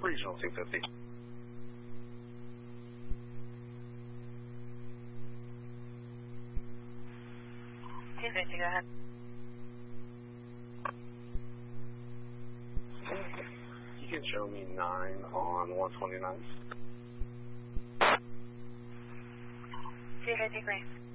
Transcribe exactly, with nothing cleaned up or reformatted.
Regional two fifty. two fifty, go ahead. You can show me nine on one twenty-nine. two fifty, green.